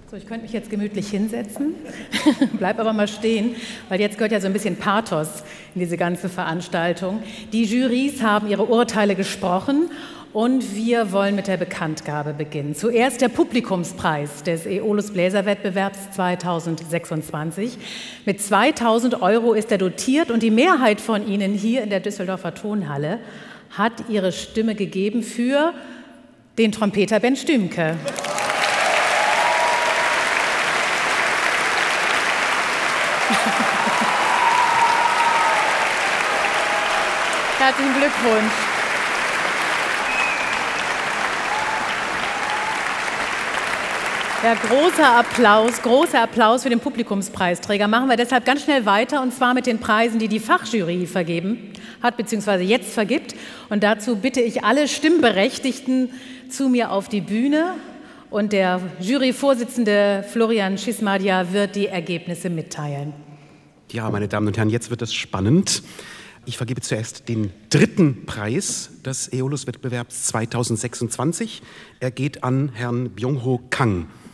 So, ich könnte mich jetzt gemütlich hinsetzen, bleib aber mal stehen, weil jetzt gehört ja so ein bisschen Pathos in diese ganze Veranstaltung. Die Jurys haben ihre Urteile gesprochen und wir wollen mit der Bekanntgabe beginnen. Zuerst der Publikumspreis des Aeolus Bläserwettbewerbs 2026. Mit 2.000 € ist er dotiert und die Mehrheit von Ihnen hier in der Düsseldorfer Tonhalle hat ihre Stimme gegeben für den Trompeter Ben Stümke. Herzlichen Glückwunsch. Ja, großer Applaus für den Publikumspreisträger. Machen wir deshalb ganz schnell weiter, und zwar mit den Preisen, die die Fachjury vergeben hat, beziehungsweise jetzt vergibt. Und dazu bitte ich alle Stimmberechtigten zu mir auf die Bühne. Und der Juryvorsitzende Florian Schismadia wird die Ergebnisse mitteilen. Ja, meine Damen und Herren, jetzt wird es spannend. Ich vergebe zuerst den dritten Preis des Aeolus-Wettbewerbs 2026. Er geht an Herrn Byung-ho Kang.